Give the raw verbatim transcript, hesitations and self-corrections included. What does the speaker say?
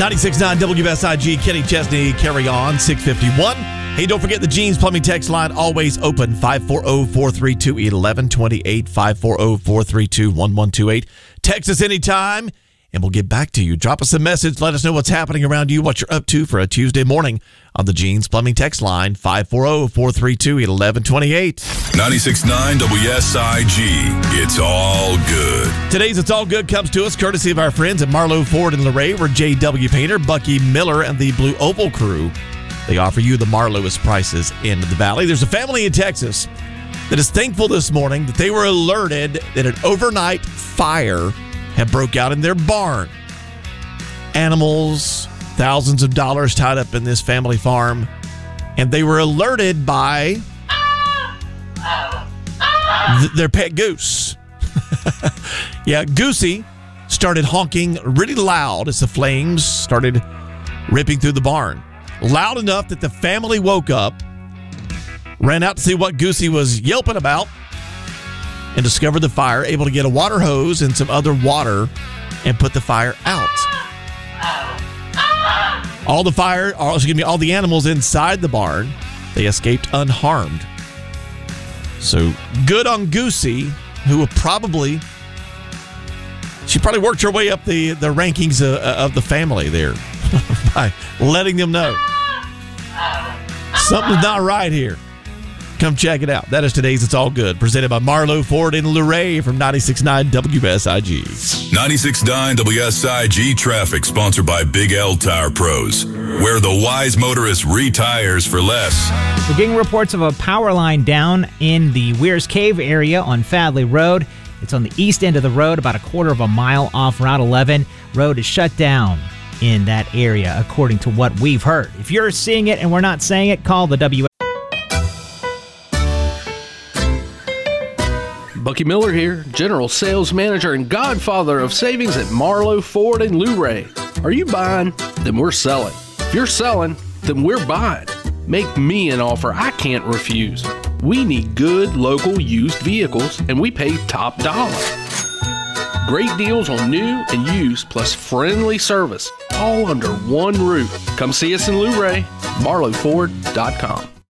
ninety-six point nine W S I G, Kenny Chesney, carry on, six fifty-one. Hey, don't forget the Jeans Plumbing text line, always open, five four zero, four three two, one one two eight, five four zero, four three two, one one two eight. Text us anytime, and we'll get back to you. Drop us a message. Let us know what's happening around you, what you're up to for a Tuesday morning on the Jeans Plumbing text line, five four zero, four three two, one one two eight. ninety-six point nine W S I G. It's all good. Today's It's All Good comes to us courtesy of our friends at Marlowe Ford and Luray, where J W Painter, Bucky Miller, and the Blue Oval crew, they offer you the Marlowest prices in the Valley. There's a family in Texas that is thankful this morning that they were alerted that an overnight fire had broke out in their barn. Animals, thousands of dollars tied up in this family farm, and they were alerted by th- their pet goose. Yeah, Goosey started honking really loud as the flames started ripping through the barn. Loud enough that the family woke up, ran out to see what Goosey was yelping about, and discovered the fire, able to get a water hose and some other water and put the fire out. All the fire, or excuse me, all the animals inside the barn, they escaped unharmed. So good on Goosey, who will probably, she probably worked her way up the, the rankings of, of the family there by letting them know something's not right here. Come check it out. That is today's It's All Good, presented by Marlowe Ford and Luray from ninety-six point nine W S I G. ninety-six point nine W S I G traffic, sponsored by Big L Tire Pros, where the wise motorist retires for less. We're getting reports of a power line down in the Weirs Cave area on Fadley Road. It's on the east end of the road, about a quarter of a mile off Route eleven. Road is shut down in that area, according to what we've heard. If you're seeing it and we're not saying it, call the W. Bucky Miller here, General Sales Manager and Godfather of Savings at Marlowe Ford and Luray. Are you buying? Then we're selling. If you're selling, then we're buying. Make me an offer I can't refuse. We need good local used vehicles, and we pay top dollar. Great deals on new and used, plus friendly service, all under one roof. Come see us in Luray, marlowe ford dot com.